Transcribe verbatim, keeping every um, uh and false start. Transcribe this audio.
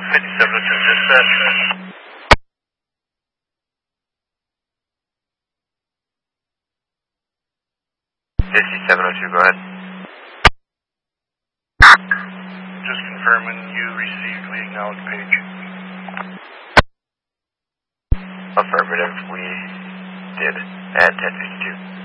fifty-seven oh two dispatch. fifty-seven oh two, go ahead. Just confirming you received the acknowledged page. Affirmative, we did at ten fifty-two.